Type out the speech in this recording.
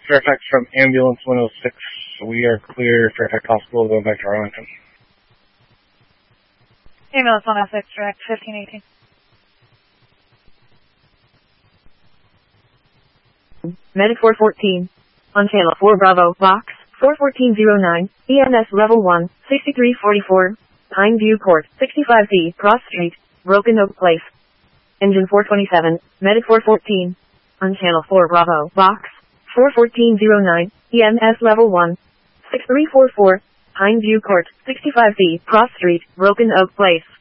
Fairfax from Ambulance 106. We are clear. Fairfax Hospital, going back to Arlington. Ambulance 106, direct 1518. Medic 414. On channel 4 Bravo, box 41409, EMS level 1, 6344, Pineview Court, 65D, Cross Street, Broken Oak Place. Engine 427, Medic 414. On channel 4 Bravo, box 41409, EMS level 1, 6344, Pineview Court, 65D, Cross Street, Broken Oak Place.